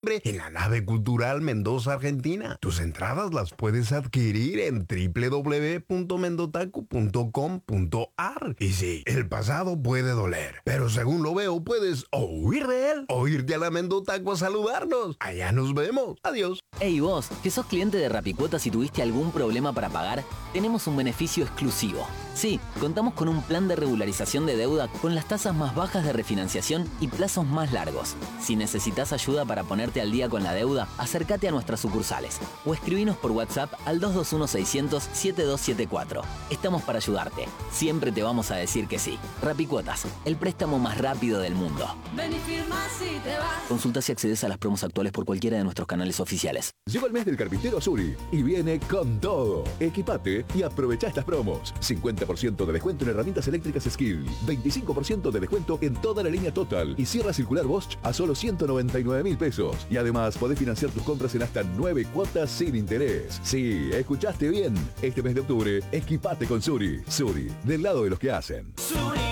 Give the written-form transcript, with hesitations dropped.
siempre en la nave cultural Mendoza, Argentina. Tus entradas las puedes adquirir en www.mendotaku.com.ar. Y sí, el pasado puede doler, pero según lo veo, puedes huir de él o irte a la Mendotaku a saludarnos. Allá nos vemos. Adiós. Hey vos, que sos cliente de Rapicuotas y tuviste algún problema para pagar, tenemos un beneficio exclusivo. Sí, contamos con un plan de regularización de deuda con las tasas más bajas de refinanciación y plazos más largos. Si necesitas ayuda para ponerte al día con la deuda, acércate a nuestras sucursales o escribinos por WhatsApp al 221-600-7274. Estamos para ayudarte. Siempre te vamos a decir que sí. Rapicuotas, el préstamo más rápido del mundo. Ven y firma si te vas. Consulta si accedes a las promos actuales por cualquiera de nuestros canales oficiales. Llegó el mes del carpintero Azuri y viene con todo. Equipate y aprovecha estas promos. 50% de descuento en herramientas eléctricas Skill, 25% de descuento en toda la línea Total y cierra circular Bosch a solo 199.000 pesos. Y además podés financiar tus compras en hasta 9 cuotas sin interés. Sí, escuchaste bien. Este mes de octubre, equipate con Suri. Suri, del lado de los que hacen. Suri.